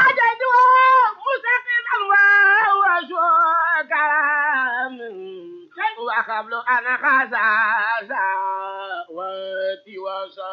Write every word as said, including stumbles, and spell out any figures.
وجدوا مستقيما وشكرا وقبل أنا خزازا ودي وصل